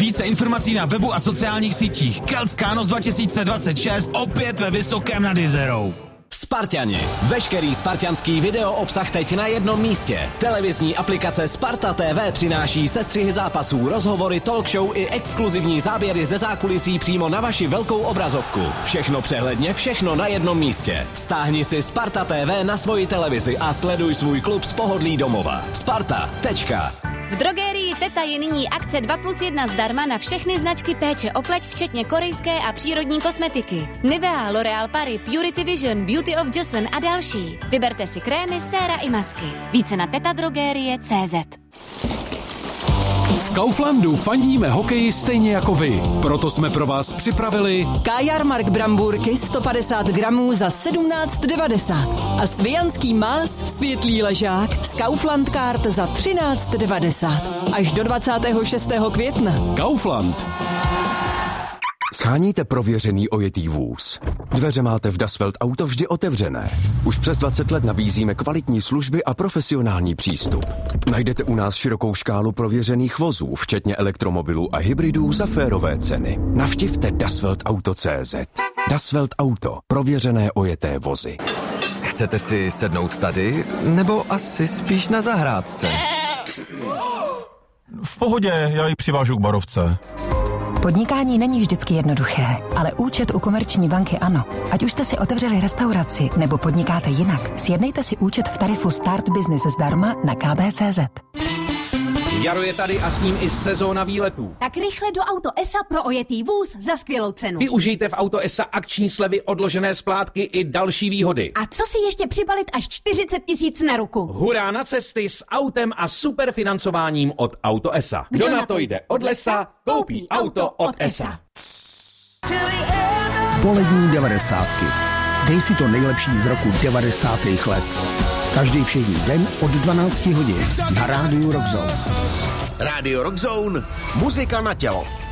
Více informací na webu a sociálních sítích. Keltskános 2026 opět ve Vysokém nad Jizerou. Sparťani. Veškerý spartianský video obsah teď na jednom místě. Televizní aplikace Sparta TV přináší sestřihy zápasů, rozhovory, talk show i exkluzivní záběry ze zákulisí přímo na vaši velkou obrazovku. Všechno přehledně, všechno na jednom místě. Stáhni si Sparta TV na svoji televizi a sleduj svůj klub z pohodlí domova. Sparta. V drogerii Teta je nyní akce 2+1 zdarma na všechny značky péče o pleť, včetně korejské a přírodní kosmetiky. Nivea, L'Oréal Paris, Purity Vision, Beauty of Joseon a další. Vyberte si krémy, séra i masky. Více na tetadrogerie.cz. V Kauflandu fandíme hokeji stejně jako vy. Proto jsme pro vás připravili Kajarmark brambůrky 150 gramů za 17,90 a svijanský más světlý ležák z Kaufland Card za 13,90. Až do 26. května. Kaufland. Sháníte prověřený ojetý vůz. Dveře máte v Das Welt Auto vždy otevřené. Už přes 20 let nabízíme kvalitní služby a profesionální přístup. Najdete u nás širokou škálu prověřených vozů, včetně elektromobilů a hybridů za férové ceny. Navštivte dasweltauto.cz. Das Welt Auto. Prověřené ojeté vozy. Chcete si sednout tady, nebo asi spíš na zahrádce? V pohodě, já ji přivážu k barovce. Podnikání není vždycky jednoduché, ale účet u Komerční banky ano. Ať už jste si otevřeli restauraci nebo podnikáte jinak, sjednejte si účet v tarifu Start Business zdarma na kb.cz. Jaro je tady a s ním i sezóna výletů. Tak rychle do Auto ESA pro ojetý vůz za skvělou cenu. Využijte v Auto ESA akční slevy, odložené splátky i další výhody. A co si ještě přibalit až 40 000 na ruku? Hurá na cesty s autem a superfinancováním od Auto ESA. Kdo na to jde od lesa, koupí auto od ESA. Polední 90. Dej si to nejlepší z roku 90. let. Každý všední den od 12 hodin na rádiu Rock Zone. Rádio Rock Zone, muzika na tělo.